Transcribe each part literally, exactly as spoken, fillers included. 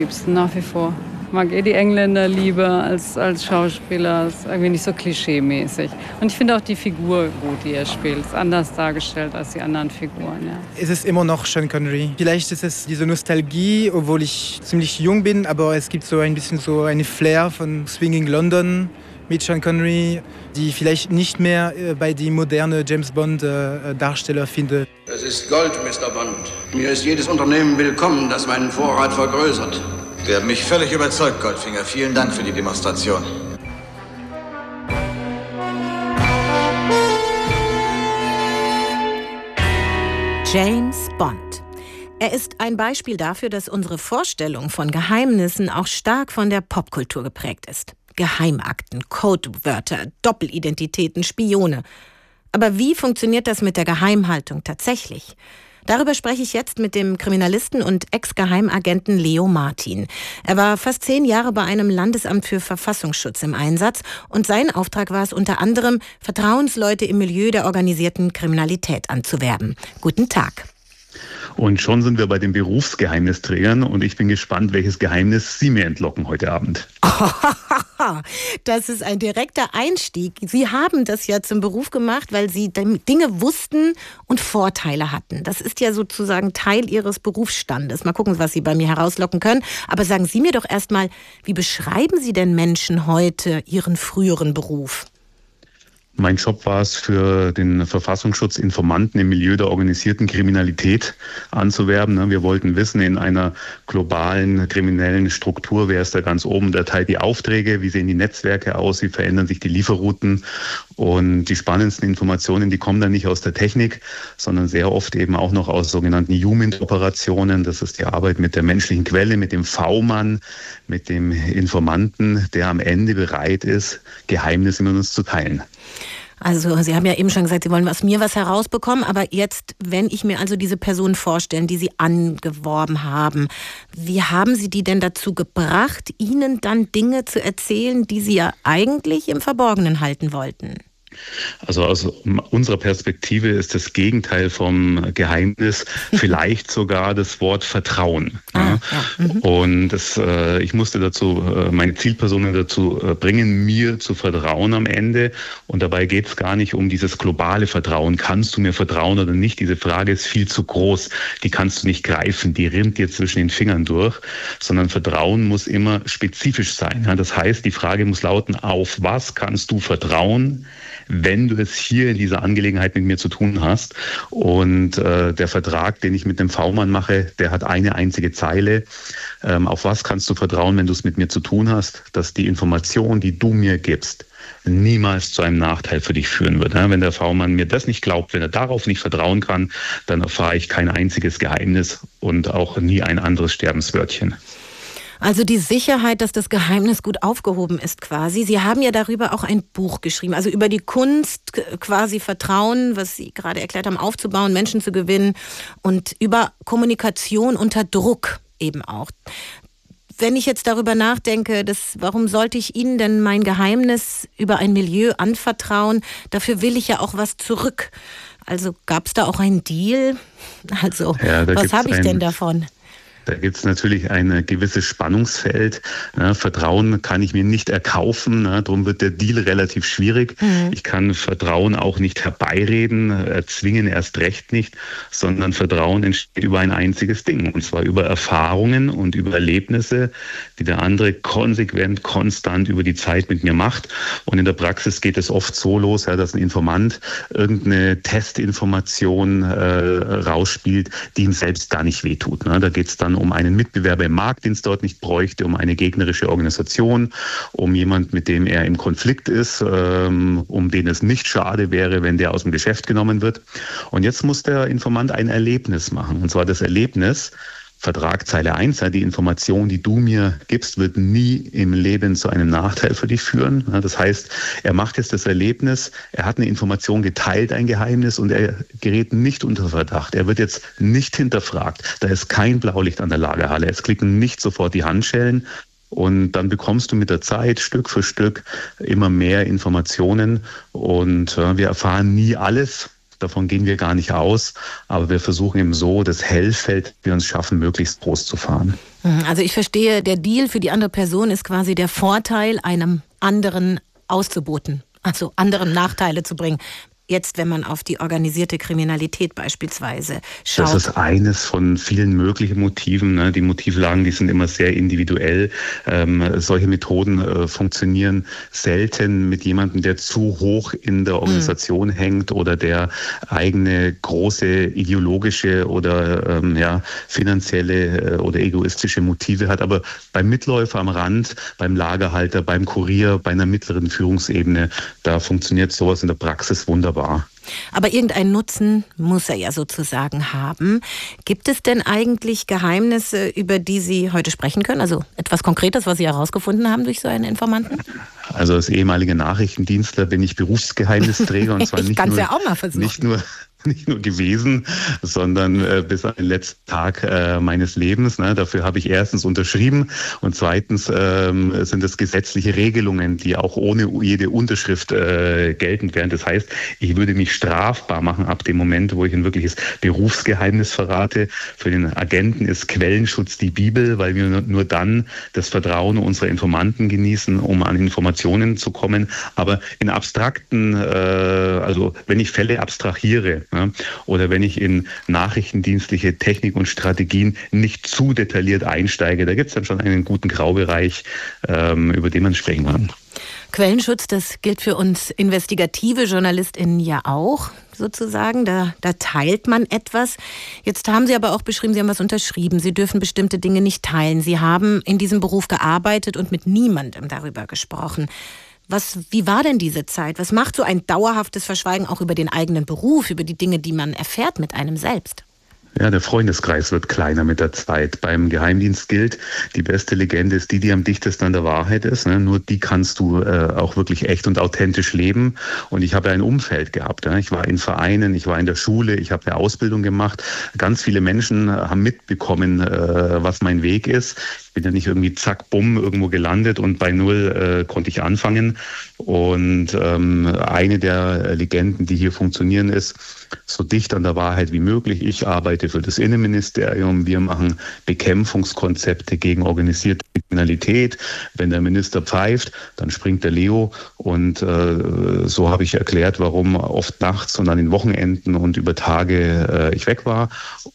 Liebsten nach wie vor. Ich mag eh die Engländer lieber als, als Schauspieler. Ist irgendwie nicht so klischee-mäßig. Und ich finde auch die Figur gut, die er spielt. Ist anders dargestellt als die anderen Figuren. Ja. Es ist immer noch Sean Connery. Vielleicht ist es diese Nostalgie, obwohl ich ziemlich jung bin, aber es gibt so ein bisschen so eine Flair von Swinging London mit Sean Connery, die vielleicht nicht mehr bei die moderne James Bond äh, Darsteller finde. Es ist Gold, Mister Bond. Mir ist jedes Unternehmen willkommen, das meinen Vorrat vergrößert. Sie haben mich völlig überzeugt, Goldfinger. Vielen Dank für die Demonstration. James Bond. Er ist ein Beispiel dafür, dass unsere Vorstellung von Geheimnissen auch stark von der Popkultur geprägt ist. Geheimakten, Codewörter, Doppelidentitäten, Spione. Aber wie funktioniert das mit der Geheimhaltung tatsächlich? Darüber spreche ich jetzt mit dem Kriminalisten und Ex-Geheimagenten Leo Martin. Er war fast zehn Jahre bei einem Landesamt für Verfassungsschutz im Einsatz und sein Auftrag war es unter anderem, Vertrauensleute im Milieu der organisierten Kriminalität anzuwerben. Guten Tag. Und schon sind wir bei den Berufsgeheimnisträgern und ich bin gespannt, welches Geheimnis Sie mir entlocken heute Abend. Das ist ein direkter Einstieg. Sie haben das ja zum Beruf gemacht, weil Sie Dinge wussten und Vorteile hatten. Das ist ja sozusagen Teil Ihres Berufsstandes. Mal gucken, was Sie bei mir herauslocken können. Aber sagen Sie mir doch erstmal, wie beschreiben Sie denn Menschen heute Ihren früheren Beruf? Mein Job war es, für den Verfassungsschutz Informanten im Milieu der organisierten Kriminalität anzuwerben. Wir wollten wissen, in einer globalen kriminellen Struktur, wer ist da ganz oben, der teilt die Aufträge, wie sehen die Netzwerke aus, wie verändern sich die Lieferrouten. Und die spannendsten Informationen, die kommen dann nicht aus der Technik, sondern sehr oft eben auch noch aus sogenannten Human-Operationen. Das ist die Arbeit mit der menschlichen Quelle, mit dem V-Mann, mit dem Informanten, der am Ende bereit ist, Geheimnisse mit uns zu teilen. Also Sie haben ja eben schon gesagt, Sie wollen aus mir was herausbekommen, aber jetzt, wenn ich mir also diese Personen vorstelle, die Sie angeworben haben, wie haben Sie die denn dazu gebracht, Ihnen dann Dinge zu erzählen, die Sie ja eigentlich im Verborgenen halten wollten? Also aus unserer Perspektive ist das Gegenteil vom Geheimnis vielleicht sogar das Wort Vertrauen. Ah, ja. Mhm. Und das, äh, ich musste dazu, äh, meine Zielpersonen dazu äh, bringen, mir zu vertrauen am Ende. Und dabei geht es gar nicht um dieses globale Vertrauen. Kannst du mir vertrauen oder nicht? Diese Frage ist viel zu groß. Die kannst du nicht greifen. Die rinnt dir zwischen den Fingern durch. Sondern Vertrauen muss immer spezifisch sein. Ja, das heißt, die Frage muss lauten, auf was kannst du vertrauen, wenn du es hier in dieser Angelegenheit mit mir zu tun hast. Und äh, der Vertrag, den ich mit dem V-Mann mache, der hat eine einzige Zeile. Ähm, auf was kannst du vertrauen, wenn du es mit mir zu tun hast, dass die Information, die du mir gibst, niemals zu einem Nachteil für dich führen wird. Wenn der V-Mann mir das nicht glaubt, wenn er darauf nicht vertrauen kann, dann erfahre ich kein einziges Geheimnis und auch nie ein anderes Sterbenswörtchen. Also die Sicherheit, dass das Geheimnis gut aufgehoben ist quasi. Sie haben ja darüber auch ein Buch geschrieben, also über die Kunst quasi Vertrauen, was Sie gerade erklärt haben, aufzubauen, Menschen zu gewinnen und über Kommunikation unter Druck eben auch. Wenn ich jetzt darüber nachdenke, dass, warum sollte ich Ihnen denn mein Geheimnis über ein Milieu anvertrauen? Dafür will ich ja auch was zurück. Also gab es da auch einen Deal? Also ja, was habe ich denn davon? Da gibt es natürlich ein gewisses Spannungsfeld. Ja, Vertrauen kann ich mir nicht erkaufen, ja, darum wird der Deal relativ schwierig. Mhm. Ich kann Vertrauen auch nicht herbeireden, erzwingen erst recht nicht, sondern Vertrauen entsteht über ein einziges Ding, und zwar über Erfahrungen und über Erlebnisse, die der andere konsequent, konstant über die Zeit mit mir macht. Und in der Praxis geht es oft so los, ja, dass ein Informant irgendeine Testinformation äh, rausspielt, die ihm selbst gar nicht wehtut. Ne? Da geht es dann um einen Mitbewerber im Markt, den es dort nicht bräuchte, um eine gegnerische Organisation, um jemand, mit dem er im Konflikt ist, ähm, um den es nicht schade wäre, wenn der aus dem Geschäft genommen wird. Und jetzt muss der Informant ein Erlebnis machen. Und zwar das Erlebnis, Vertrag Zeile eins, die Information, die du mir gibst, wird nie im Leben zu einem Nachteil für dich führen. Das heißt, er macht jetzt das Erlebnis, er hat eine Information geteilt, ein Geheimnis, und er gerät nicht unter Verdacht. Er wird jetzt nicht hinterfragt. Da ist kein Blaulicht an der Lagerhalle. Es klicken nicht sofort die Handschellen. Und dann bekommst du mit der Zeit Stück für Stück immer mehr Informationen. Und wir erfahren nie alles. Davon gehen wir gar nicht aus. Aber wir versuchen eben so, das Hellfeld, das wir uns schaffen, möglichst groß zu fahren. Also ich verstehe, der Deal für die andere Person ist quasi der Vorteil, einem anderen auszuboten, also anderen Nachteile zu bringen. Jetzt, wenn man auf die organisierte Kriminalität beispielsweise schaut. Das ist eines von vielen möglichen Motiven. Ne? Die Motivlagen, die sind immer sehr individuell. Ähm, solche Methoden äh, funktionieren selten mit jemandem, der zu hoch in der Organisation mhm. hängt oder der eigene große ideologische oder ähm, ja, finanzielle äh, oder egoistische Motive hat. Aber beim Mitläufer am Rand, beim Lagerhalter, beim Kurier, bei einer mittleren Führungsebene, da funktioniert sowas in der Praxis wunderbar. Aber irgendeinen Nutzen muss er ja sozusagen haben. Gibt es denn eigentlich Geheimnisse, über die Sie heute sprechen können? Also etwas Konkretes, was Sie herausgefunden haben durch so einen Informanten? Also als ehemaliger Nachrichtendienstler bin ich Berufsgeheimnisträger und zwar nicht, nur, ja auch mal versuchen. nicht nur nicht nur gewesen, sondern äh, bis an den letzten Tag äh, meines Lebens. Ne? Dafür habe ich erstens unterschrieben und zweitens ähm, sind es gesetzliche Regelungen, die auch ohne jede Unterschrift äh, geltend wären. Das heißt, ich würde mich strafbar machen ab dem Moment, wo ich ein wirkliches Berufsgeheimnis verrate. Für den Agenten ist Quellenschutz die Bibel, weil wir nur dann das Vertrauen unserer Informanten genießen, um an Informationen zu kommen. Aber in abstrakten, äh, also wenn ich Fälle abstrahiere, ja, oder wenn ich in nachrichtendienstliche Technik und Strategien nicht zu detailliert einsteige, da gibt es dann schon einen guten Graubereich, ähm, über den man sprechen kann. Quellenschutz, das gilt für uns investigative JournalistInnen ja auch, sozusagen. Da, da teilt man etwas. Jetzt haben Sie aber auch beschrieben, Sie haben was unterschrieben. Sie dürfen bestimmte Dinge nicht teilen. Sie haben in diesem Beruf gearbeitet und mit niemandem darüber gesprochen. Was, wie war denn diese Zeit? Was macht so ein dauerhaftes Verschweigen auch über den eigenen Beruf, über die Dinge, die man erfährt mit einem selbst? Ja, der Freundeskreis wird kleiner mit der Zeit. Beim Geheimdienst gilt, die beste Legende ist die, die am dichtesten an der Wahrheit ist. Ne? Nur die kannst du äh, auch wirklich echt und authentisch leben. Und ich habe ja ein Umfeld gehabt. Ja? Ich war in Vereinen, ich war in der Schule, ich habe eine Ausbildung gemacht. Ganz viele Menschen haben mitbekommen, äh, was mein Weg ist. Ich bin ja nicht irgendwie zack, bumm, irgendwo gelandet und bei Null äh, konnte ich anfangen. Und ähm, eine der Legenden, die hier funktionieren, ist, so dicht an der Wahrheit wie möglich. Ich arbeite für das Innenministerium. Wir machen Bekämpfungskonzepte gegen organisierte Kriminalität. Wenn der Minister pfeift, dann springt der Leo. Und äh, so habe ich erklärt, warum oft nachts und an den Wochenenden und über Tage äh, ich weg war.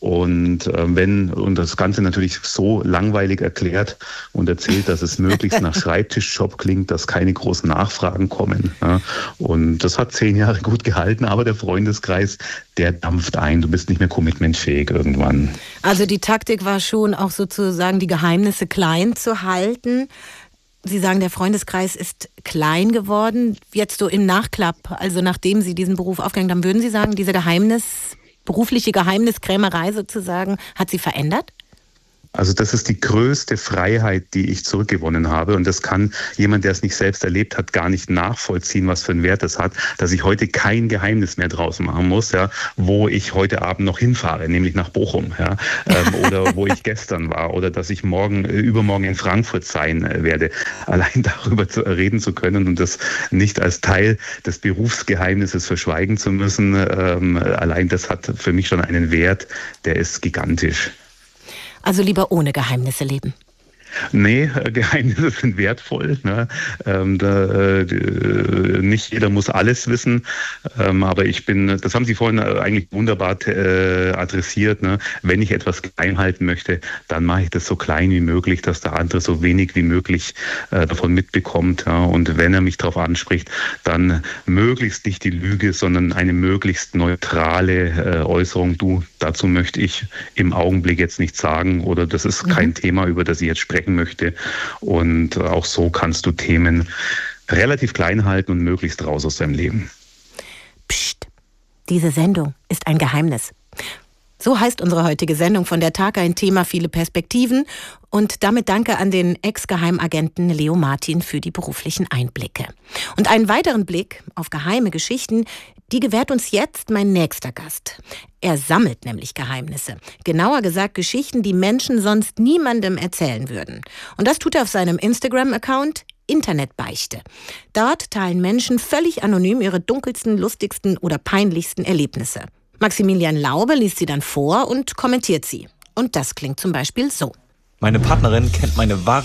Und äh, wenn, und das Ganze natürlich so langweilig erklärt und erzählt, dass es möglichst nach Schreibtischjob klingt, dass keine großen Nachfragen kommen. Ja. Und das hat zehn Jahre gut gehalten, aber der Freundeskreis, der dampft ein. Du bist nicht mehr commitmentfähig irgendwann. Also die Taktik war schon auch sozusagen, die Geheimnisse klein zu halten. Sie sagen, der Freundeskreis ist klein geworden. Jetzt so im Nachklapp, also nachdem Sie diesen Beruf aufgehängt haben, würden Sie sagen, diese Geheimnis, berufliche Geheimniskrämerei sozusagen, hat Sie verändert? Also das ist die größte Freiheit, die ich zurückgewonnen habe. Und das kann jemand, der es nicht selbst erlebt hat, gar nicht nachvollziehen, was für einen Wert das hat, dass ich heute kein Geheimnis mehr draus machen muss, ja, wo ich heute Abend noch hinfahre, nämlich nach Bochum, ja, ähm, oder wo ich gestern war, oder dass ich morgen, äh, übermorgen in Frankfurt sein äh, werde. Allein darüber zu, reden zu können und das nicht als Teil des Berufsgeheimnisses verschweigen zu müssen, ähm, allein das hat für mich schon einen Wert, der ist gigantisch. Also lieber ohne Geheimnisse leben. Nee, Geheimnisse sind wertvoll. Ne? Ähm, da, äh, nicht jeder muss alles wissen, ähm, aber ich bin, das haben Sie vorhin eigentlich wunderbar äh, adressiert. Ne? Wenn ich etwas geheim halten möchte, dann mache ich das so klein wie möglich, dass der andere so wenig wie möglich äh, davon mitbekommt. Ja? Und wenn er mich darauf anspricht, dann möglichst nicht die Lüge, sondern eine möglichst neutrale äh, Äußerung. Du, dazu möchte ich im Augenblick jetzt nichts sagen oder das ist kein mhm. Thema, über das ich jetzt sprechen möchte. Und auch so kannst du Themen relativ klein halten und möglichst raus aus deinem Leben. Psst, diese Sendung ist ein Geheimnis. So heißt unsere heutige Sendung von der Tag, ein Thema, viele Perspektiven. Und damit danke an den Ex-Geheimagenten Leo Martin für die beruflichen Einblicke. Und einen weiteren Blick auf geheime Geschichten, die gewährt uns jetzt mein nächster Gast. Er sammelt nämlich Geheimnisse. Genauer gesagt Geschichten, die Menschen sonst niemandem erzählen würden. Und das tut er auf seinem Instagram-Account Internetbeichte. Dort teilen Menschen völlig anonym ihre dunkelsten, lustigsten oder peinlichsten Erlebnisse. Maximilian Laube liest sie dann vor und kommentiert sie. Und das klingt zum Beispiel so. Meine Partnerin kennt meine wahre